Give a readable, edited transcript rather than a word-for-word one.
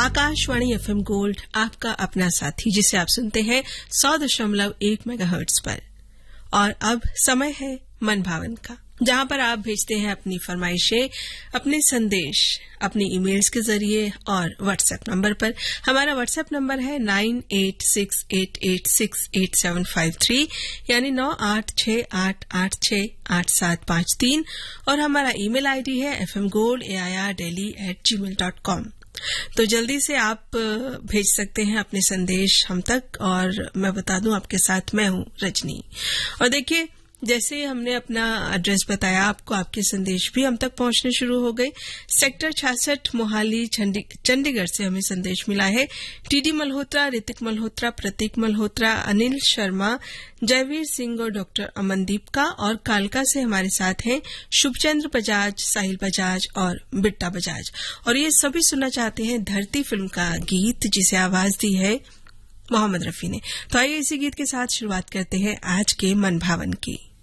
Akashvani FM gold आपका अपना साथी, जिसे आप सुनते हैं 100.1 मेगाहर्ट्ज पर। और अब समय है मन भावन का, जहां पर आप भेजते हैं अपनी फरमाइशें, अपने संदेश अपनी ईमेल्स के जरिए और व्हाट्सएप नंबर पर। हमारा व्हाट्सएप नंबर है 9868868753 यानी 9868868753 और हमारा ईमेल आईडी है fmgold@air.delhi@gmail.com। तो जल्दी से आप भेज सकते हैं अपने संदेश हम तक, और मैं बता दूं आपके साथ मैं हूं रजनी। और देखिए, जैसे हमने अपना एड्रेस बताया आपको, आपके संदेश भी हम तक पहुंचने शुरू हो गए। सेक्टर 66 मोहाली चंडीगढ़ से हमें संदेश मिला है। टीडी मल्होत्रा, ऋतिक मल्होत्रा, प्रतीक मल्होत्रा, अनिल शर्मा, जयवीर सिंह और डॉक्टर अमनदीप का। और कालका से हमारे साथ हैं शुभचंद्र बजाज, साहिल बजाज और बिट्टा बजाज। और ये सभी सुनना चाहते हैं धरती फिल्म का गीत, जिसे आवाज दी है मोहम्मद रफी ने। तो आइए इसी गीत के साथ शुरुआत करते हैं आज के मन भावन की।